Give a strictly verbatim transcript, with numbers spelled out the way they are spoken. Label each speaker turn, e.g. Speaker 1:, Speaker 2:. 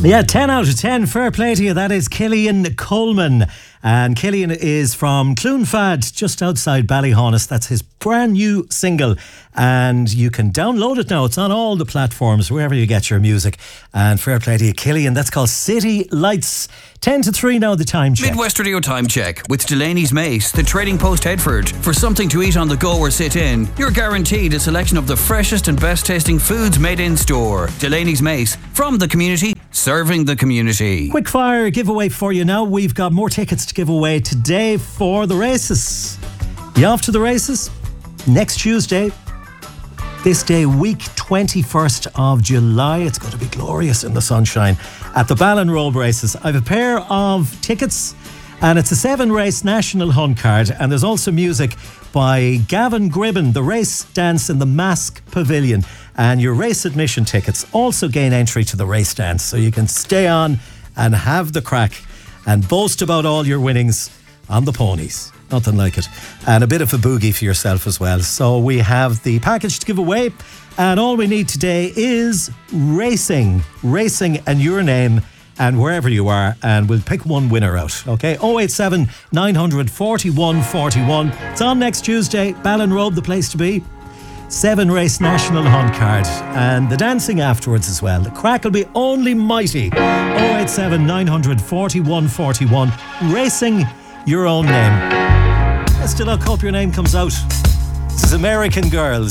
Speaker 1: Yeah, ten out of ten. Fair play to you. That is Killian Coleman. And Killian is from Clonfad, just outside Ballyhonest. That's his brand new single. And you can download it now. It's on all the platforms, wherever you get your music. And fair play to you, Killian. That's called City Lights. ten to three now, the time check.
Speaker 2: Midwest Radio Time Check with Delaney's Mace, the Trading Post Headford. For something to eat on the go or sit in, you're guaranteed a selection of the freshest and best tasting foods made in store. Delaney's Mace, from the community, serving the community.
Speaker 1: Quick fire giveaway for you now. We've got more tickets to give away today for the races. You off to the races? Next Tuesday, this day, week twenty-first of July. It's going to be glorious in the sunshine at the Ballinrobe races. I have a pair of tickets, and it's a seven race national hunt card, and there's also music by Gavin Gribben, the race dance in the Mask Pavilion, and your race admission tickets also gain entry to the race dance, so you can stay on and have the crack and boast about all your winnings on the ponies. Nothing like it. And a bit of a boogie for yourself as well. So we have the package to give away, and all we need today is racing. Racing and your name and wherever you are, and we'll pick one winner out. Okay, oh eight seven, nine four one, four one. It's on next Tuesday. Ballinrobe, the place to be. Seven race national hunt card, and the dancing afterwards as well. The crack will be only mighty. oh eight seven, nine four one, four one. Racing your own name. Best of luck, hope your name comes out. This is American Girls.